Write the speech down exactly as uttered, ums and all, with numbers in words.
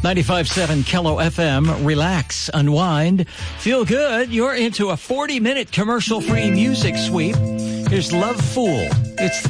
ninety-five point seven Kello F M. Relax, unwind, feel good. You're into a forty-minute commercial-free music sweep. Here's Love Fool. It's